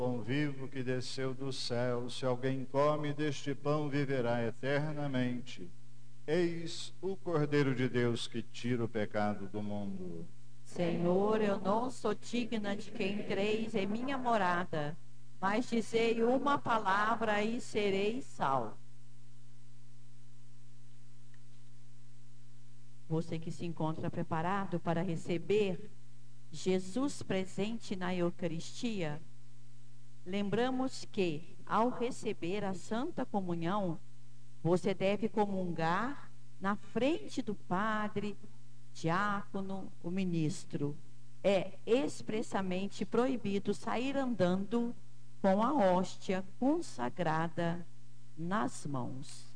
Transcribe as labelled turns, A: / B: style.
A: pão vivo que desceu do céu. Se alguém come deste pão, viverá eternamente. Eis o Cordeiro de Deus que tira o pecado do mundo.
B: Senhor, eu não sou digna de que entreis em minha morada, mas dizei uma palavra e serei salvo. Você que se encontra preparado para receber Jesus presente na Eucaristia, lembramos que, ao receber a Santa Comunhão, você deve comungar na frente do padre, diácono, o ministro. É expressamente proibido sair andando com a hóstia consagrada nas mãos.